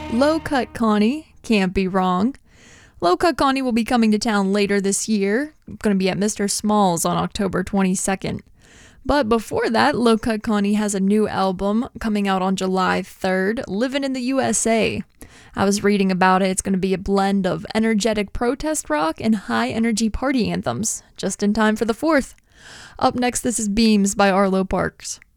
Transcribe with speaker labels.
Speaker 1: Low Cut Connie, can't be wrong. Low Cut Connie will be coming to town later this year. Going to be at Mr. Smalls on October 22nd. But before that, Low Cut Connie has a new album coming out on July 3rd, Living in the USA. I was reading about it. It's going to be a blend of energetic protest rock and high-energy party anthems, just in time for the 4th. Up next, this is Beams by Arlo Parks.